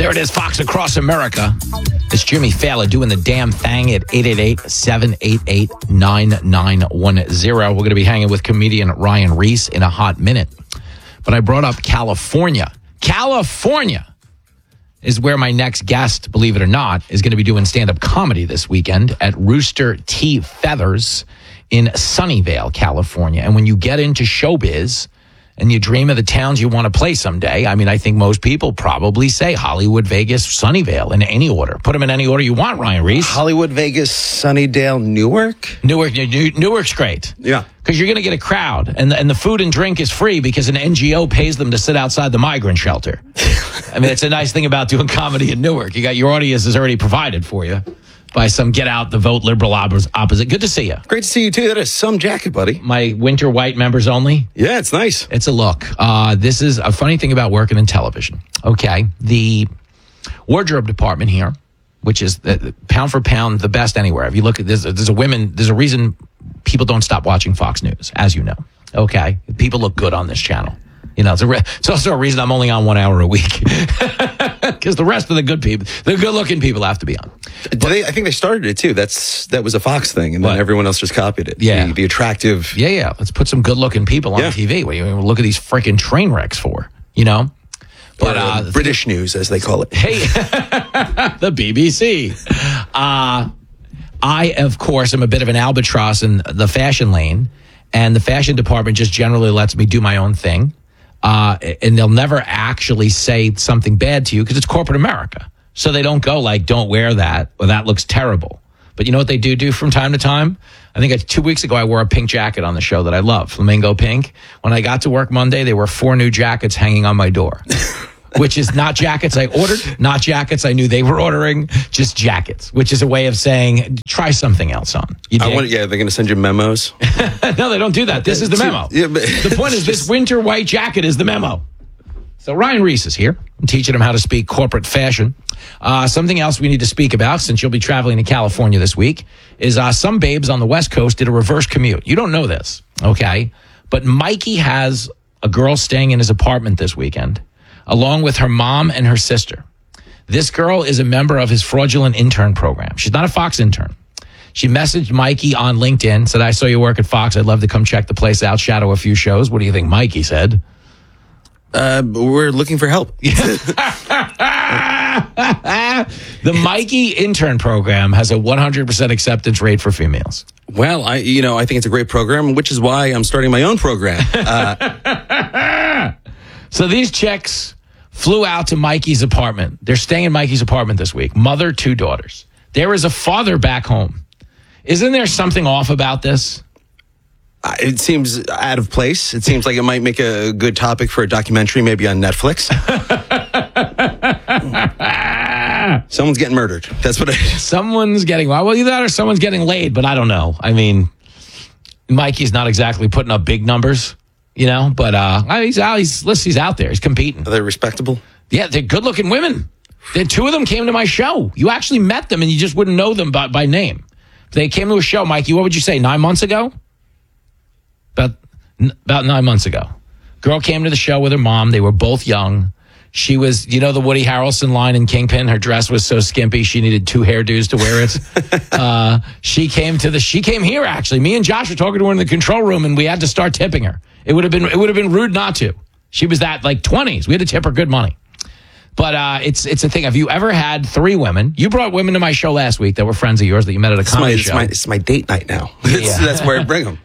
Here it is, Fox Across America. It's Jimmy Fallon doing the damn thing at 888-788-9910. We're going to be hanging with comedian Ryan Reese in a hot minute. But I brought up California. California is where my next guest, believe it or not, is going to be doing stand-up comedy this weekend at Rooster T. Feathers in Sunnyvale, California. And when you get into showbiz and you dream of the towns you want to play someday, I mean, I think most people probably say Hollywood, Vegas, Sunnyvale in any order. Put them in any order you want, Ryan Reese. Hollywood, Vegas, Sunnydale, Newark? Newark's great. Yeah. Because you're going to get a crowd, and the food and drink is free because an NGO pays them to sit outside the migrant shelter. I mean, it's a nice thing about doing comedy in Newark. You got your audience is already provided for you by some get out the vote liberal opposite. Good to see you. Great to see you, too. That is some jacket, buddy. My winter white members only. Yeah, it's nice. It's a look. This is a funny thing about working in television. Okay. The wardrobe department here, which is pound for pound the best anywhere. If you look at this, there's a reason people don't stop watching Fox News, as you know. Okay. People look good on this channel. You know, it's also a reason I'm only on 1 hour a week. Because the rest of the good people, the good-looking people have to be on. I think they started it, too. That was a Fox thing, and then everyone else just copied it. Yeah. The attractive... Yeah. Let's put some good-looking people on TV. What do you look at these freaking train wrecks for, you know? But British news, as they call it. Hey, the BBC. I, of course, am a bit of an albatross in the fashion lane, and the fashion department just generally lets me do my own thing. And they'll never actually say something bad to you because it's corporate America. So they don't go like, don't wear that, or that looks terrible. But you know what they do from time to time? I think 2 weeks ago, I wore a pink jacket on the show that I love, flamingo pink. When I got to work Monday, there were 4 new jackets hanging on my door, which is not jackets I ordered, not jackets I knew they were ordering, just jackets, which is a way of saying, try something else on. They're going to send you memos. No, they don't do that. This is the memo. The point is this winter white jacket is the memo. So Ryan Reese is here. I'm teaching him how to speak corporate fashion. Something else we need to speak about, since you'll be traveling to California this week, is some babes on the West Coast did a reverse commute. You don't know this, okay? But Mikey has a girl staying in his apartment this weekend, along with her mom and her sister. This girl is a member of his fraudulent intern program. She's not a Fox intern. She messaged Mikey on LinkedIn, said, I saw you work at Fox. I'd love to come check the place out, shadow a few shows. What do you think Mikey said? We're looking for help. The Mikey intern program has a 100% acceptance rate for females. Well, I think it's a great program, which is why I'm starting my own program. So these chicks flew out to Mikey's apartment. They're staying in Mikey's apartment this week. Mother, 2 daughters. There is a father back home. Isn't there something off about this? It seems out of place. It seems like it might make a good topic for a documentary, maybe on Netflix. Someone's getting murdered. That's what it is. Someone's getting, well, either that or someone's getting laid, but I don't know. I mean, Mikey's not exactly putting up big numbers, you know, but he's out there. He's competing. Are they respectable? Yeah, they're good-looking women. 2 of them came to my show. You actually met them, and you just wouldn't know them by name. They came to a show, Mikey, what would you say, 9 months ago? About 9 months ago. Girl came to the show with her mom. They were both young. She was, you know, the Woody Harrelson line in Kingpin. Her dress was so skimpy she needed 2 hairdos to wear it. She came here actually. Me and Josh were talking to her in the control room, and we had to start tipping her. It would have been rude not to. She was that like 20s. We had to tip her good money. But it's a thing. Have you ever had 3 women? You brought women to my show last week that were friends of yours that you met at a comedy show. It's my date night now. That's where I bring them.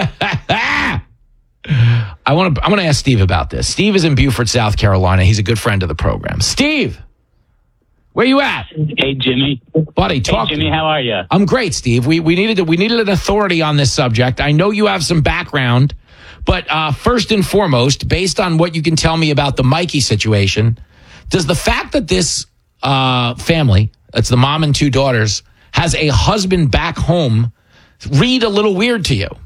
I want to ask Steve about this. Steve is in Beaufort, South Carolina. He's a good friend of the program. Steve, where you at? Hey, Jimmy. Buddy, talk. Hey, Jimmy, how are you? I'm great, Steve. We needed an authority on this subject. I know you have some background, but first and foremost, based on what you can tell me about the Mikey situation, does the fact that this family, it's the mom and 2 daughters, has a husband back home, read a little weird to you?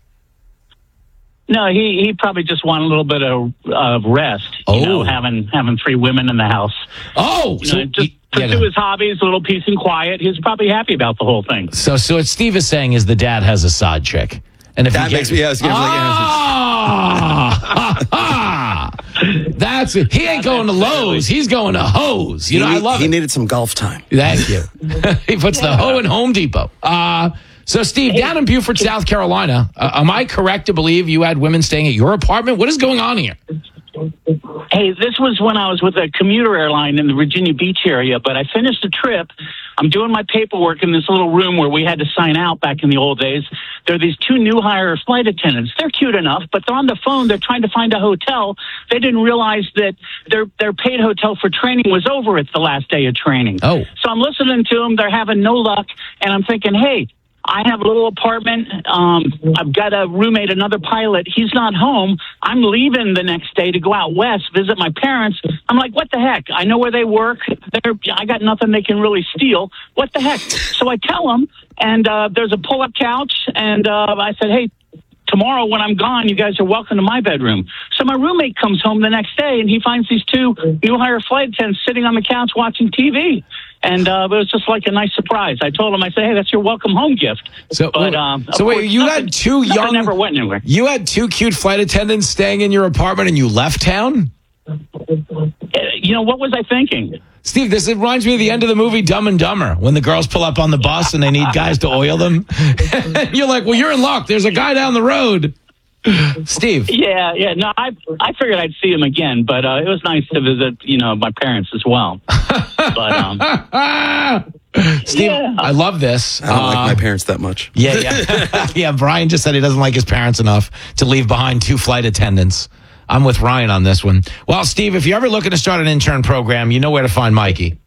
No, he probably just wanted a little bit of rest. You know, having 3 women in the house. Oh, just pursue his hobbies, a little peace and quiet. He's probably happy about the whole thing. So what Steve is saying is the dad has a side chick, and if that makes me. That's it. He ain't going to Lowe's. He's going to Hose. You know, I love it. He needed some golf time. Thank you. He puts the hoe in Home Depot. So, Steve, down in Beaufort, South Carolina, am I correct to believe you had women staying at your apartment? What is going on here? Hey, this was when I was with a commuter airline in the Virginia Beach area, but I finished the trip. I'm doing my paperwork in this little room where we had to sign out back in the old days. There are these two new hire flight attendants. They're cute enough, but they're on the phone. They're trying to find a hotel. They didn't realize that their paid hotel for training was over at the last day of training. Oh. So I'm listening to them. They're having no luck, and I'm thinking, hey, I have a little apartment. I've got a roommate, another pilot. He's not home. I'm leaving the next day to go out west, visit my parents. I'm like, what the heck? I know where they work. I got nothing they can really steal. What the heck? So I tell them, and there's a pull-up couch, and I said, hey, tomorrow when I'm gone, you guys are welcome to my bedroom. So my roommate comes home the next day, and he finds these two new hire flight attendants sitting on the couch watching TV. And it was just like a nice surprise. I told him, I said, hey, that's your welcome home gift. So, wait, you had two young... never went anywhere. You had two cute flight attendants staying in your apartment and you left town? You know, what was I thinking? Steve, this reminds me of the end of the movie Dumb and Dumber, when the girls pull up on the bus and they need guys to oil them. You're like, well, you're in luck. There's a guy down the road. Steve. Yeah. No, I figured I'd see him again, but it was nice to visit, my parents as well. But Steve, yeah. I love this. I don't like my parents that much. Yeah. Yeah, Brian just said he doesn't like his parents enough to leave behind two flight attendants. I'm with Ryan on this one. Well, Steve, if you're ever looking to start an intern program, you know where to find Mikey.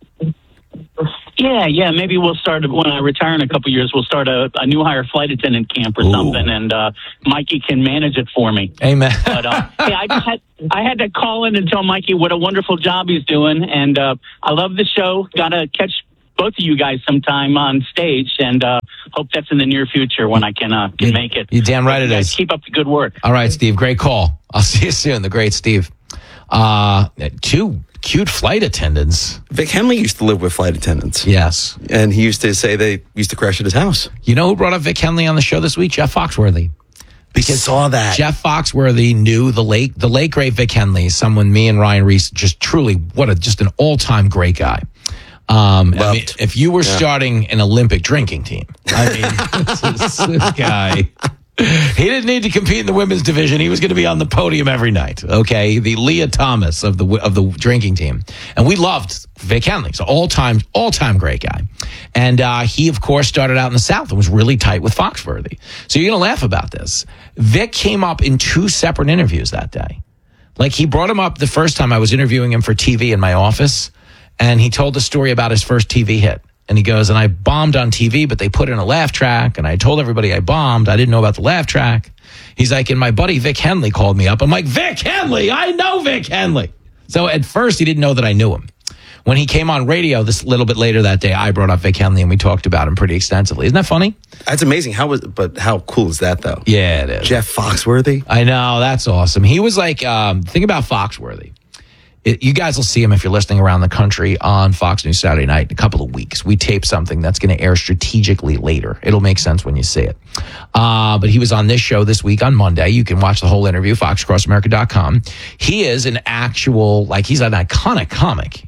Yeah. Maybe we'll start when I retire in a couple of years. We'll start a new hire flight attendant camp or something, and Mikey can manage it for me. Amen. But hey, I had to call in and tell Mikey what a wonderful job he's doing, and I love the show. Got to catch both of you guys sometime on stage, and hope that's in the near future when I can make it. You're damn right it is. Keep up the good work. All right, Steve. Great call. I'll see you soon. The great Steve. Two cute flight attendants. Vic Henley used to live with flight attendants. Yes. And he used to say they used to crash at his house. You know who brought up Vic Henley on the show this week? Jeff Foxworthy. Because I saw that. Jeff Foxworthy knew the late great Vic Henley, someone me and Ryan Reese just truly, just an all-time great guy. I mean, if you were starting an Olympic drinking team, I mean, this guy... He didn't need to compete in the women's division. He was going to be on the podium every night. Okay, the Leah Thomas of the drinking team, and we loved Vic Henley. So all time great guy, and he of course started out in the South and was really tight with Foxworthy. So you're going to laugh about this. Vic came up in two separate interviews that day. Like he brought him up the first time I was interviewing him for TV in my office, and he told the story about his first TV hit. And he goes, and I bombed on TV, but they put in a laugh track. And I told everybody I bombed. I didn't know about the laugh track. He's like, and my buddy Vic Henley called me up. I'm like, Vic Henley? I know Vic Henley. So at first he didn't know that I knew him. When he came on radio this little bit later that day, I brought up Vic Henley and we talked about him pretty extensively. Isn't that funny? That's amazing. But how cool is that though? Yeah, it is. Jeff Foxworthy? I know. That's awesome. He was like, think about Foxworthy. You guys will see him if you're listening around the country on Fox News Saturday night in a couple of weeks. We tape something that's going to air strategically later. It'll make sense when you see it. But he was on this show this week on Monday. You can watch the whole interview, foxcrossamerica.com. He is an actual, he's an iconic comic.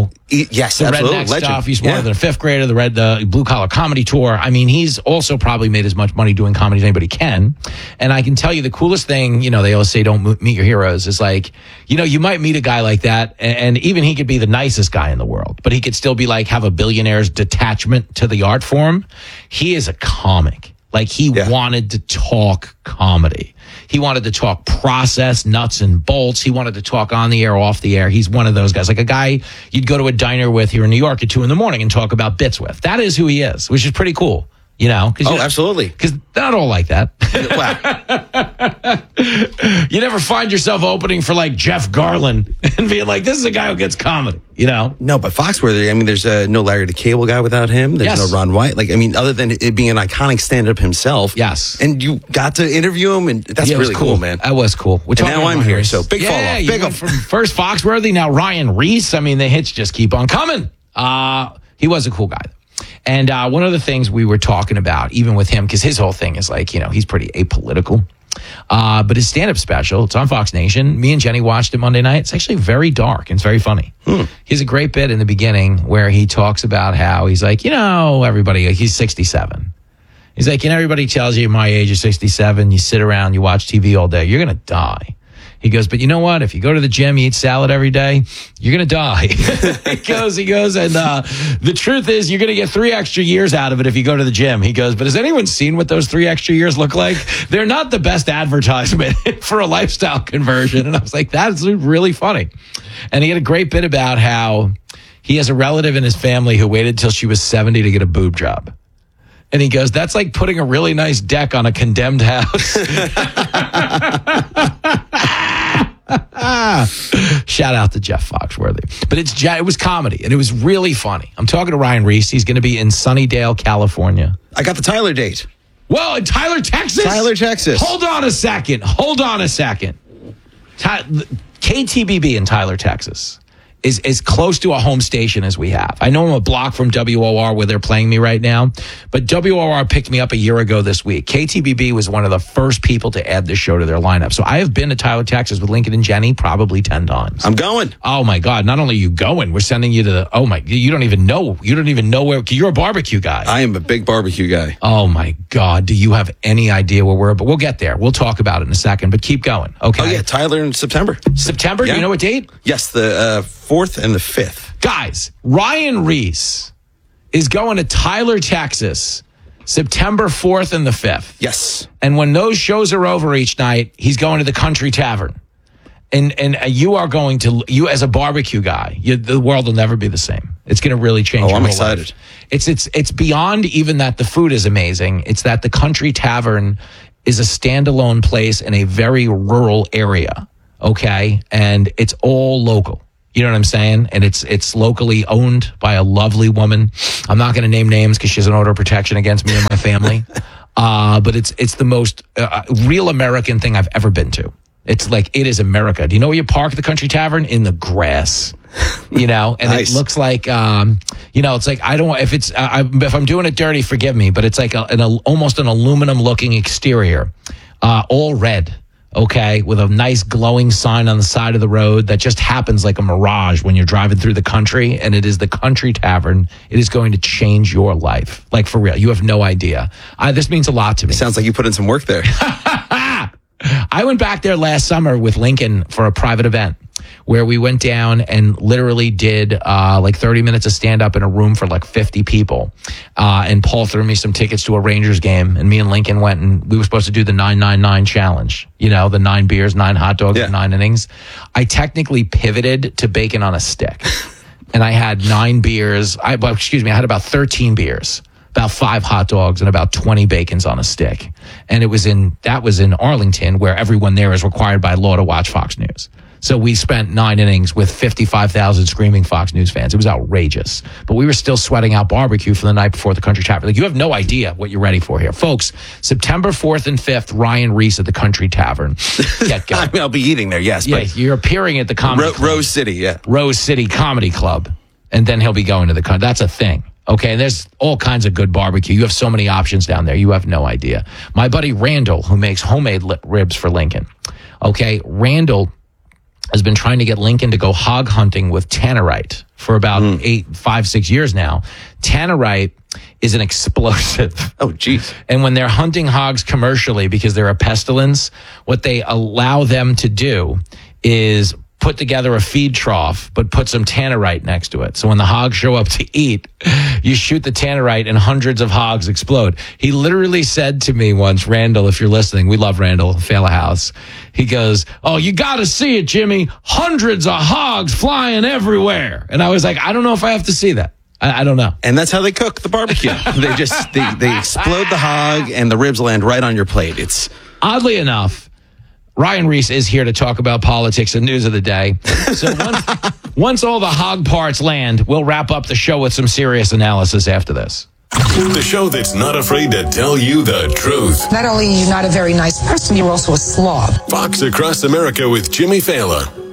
Yes, the absolutely. redneck stuff. He's more than a fifth grader. The blue collar comedy tour. I mean, he's also probably made as much money doing comedy as anybody can. And I can tell you the coolest thing. They always say don't meet your heroes. Is you might meet a guy like that, and even he could be the nicest guy in the world, but he could still be have a billionaire's detachment to the art form. He is a comic. He wanted to talk comedy. He wanted to talk process, nuts and bolts. He wanted to talk on the air, off the air. He's one of those guys, like a guy you'd go to a diner with here in New York at 2 a.m. and talk about bits with. That is who he is, which is pretty cool. Absolutely. Because they're not all like that. You never find yourself opening for Jeff Garland and being like, this is a guy who gets comedy, No, but Foxworthy, there's no Larry the Cable Guy without him. There's no Ron White. Other than it being an iconic stand-up himself. Yes. And you got to interview him, and that's really cool, man. That was cool. And now I'm here, so big fall off. Big up. From first Foxworthy, now Ryan Reese. The hits just keep on coming. He was a cool guy. And one of the things we were talking about, even with him, because his whole thing is he's pretty apolitical. But his stand-up special, it's on Fox Nation. Me and Jenny watched it Monday night. It's actually very dark and it's very funny. He has a great bit in the beginning where he talks about how he's like, everybody, he's 67. He's like, everybody tells you my age is 67. You sit around, you watch TV all day. You're going to die. He goes, but you know what? If you go to the gym, you eat salad every day, you're going to die. he goes, and the truth is you're going to get 3 extra years out of it if you go to the gym. He goes, but has anyone seen what those 3 extra years look like? They're not the best advertisement for a lifestyle conversion. And I was like, that's really funny. And he had a great bit about how he has a relative in his family who waited till she was 70 to get a boob job. And he goes, that's like putting a really nice deck on a condemned house. Shout out to Jeff Foxworthy. But it was comedy, and it was really funny. I'm talking to Ryan Reese. He's going to be in Sunnydale, California. I got the Tyler date. Whoa, in Tyler, Texas? Tyler, Texas. Hold on a second. KTBB in Tyler, Texas is as close to a home station as we have. I know I'm a block from WOR where they're playing me right now, but WOR picked me up a year ago this week. KTBB was one of the first people to add this show to their lineup. So I have been to Tyler, Texas with Lincoln and Jenny probably 10 times. I'm going. Oh my God. Not only are you going, we're sending you to you don't even know where, you're a barbecue guy. I am a big barbecue guy. Oh my God. Do you have any idea where we're, but we'll get there. We'll talk about it in a second, but keep going. Okay. Oh yeah, Tyler in September. September? Yeah. Do you know what date? Yes, the 4th and the 5th. Guys, Ryan Reese is going to Tyler, Texas, September 4th and the 5th. Yes. And when those shows are over each night, he's going to the Country Tavern. And you are going to, you as a barbecue guy, the world will never be the same. It's going to really change your I'm whole excited. Life. It's beyond even that the food is amazing. It's that the Country Tavern is a standalone place in a very rural area. Okay. And it's all local. You know what I'm saying? And it's locally owned by a lovely woman. I'm not going to name names because she has an order of protection against me and my family. But it's the most real American thing I've ever been to. It's like, it is America. Do you know where you park the Country Tavern? In the grass. And nice. It looks like, it's like, I don't, if I'm doing it dirty, forgive me, but it's like almost an aluminum looking exterior, all red. Okay, with a nice glowing sign on the side of the road that just happens like a mirage when you're driving through the country, and it is the Country Tavern. It is going to change your life, like for real. You have no idea. This means a lot to me. Sounds like you put in some work there. I went back there last summer with Lincoln for a private event where we went down and literally did like 30 minutes of stand-up in a room for like 50 people. And Paul threw me some tickets to a Rangers game, and me and Lincoln went, and we were supposed to do the 999 challenge. The 9 beers, 9 hot dogs, 9 innings. I technically pivoted to bacon on a stick. And I had 9 beers. I had about 13 beers, about 5 hot dogs, and about 20 bacons on a stick. And that was in Arlington, where everyone there is required by law to watch Fox News. So we spent 9 innings with 55,000 screaming Fox News fans. It was outrageous. But we were still sweating out barbecue for the night before the Country Tavern. Like, you have no idea what you're ready for here. Folks, September 4th and 5th, Ryan Reese at the Country Tavern. Get going. I mean, I'll be eating there, yes. Yeah, but you're appearing at the Comedy Club. Rose City, yeah. Rose City Comedy Club. And then he'll be going to the country. That's a thing. Okay, and there's all kinds of good barbecue. You have so many options down there. You have no idea. My buddy Randall, who makes homemade ribs for Lincoln. Okay, Randall has been trying to get Lincoln to go hog hunting with tannerite for about 5-6 years now. Tannerite is an explosive. Oh, geez. And when they're hunting hogs commercially, because they're a pestilence, what they allow them to do is put together a feed trough, but put some tannerite next to it. So when the hogs show up to eat, you shoot the tannerite and hundreds of hogs explode. He literally said to me once, Randall, if you're listening, we love Randall, Fela House. He goes, oh, you got to see it, Jimmy. Hundreds of hogs flying everywhere. And I was like, I don't know if I have to see that. I don't know. And that's how they cook the barbecue. they explode the hog and the ribs land right on your plate. It's oddly enough, Ryan Reese is here to talk about politics and news of the day. So once all the hog parts land, we'll wrap up the show with some serious analysis after this. The show that's not afraid to tell you the truth. Not only are you not a very nice person, you're also a slob. Fox Across America with Jimmy Fallon.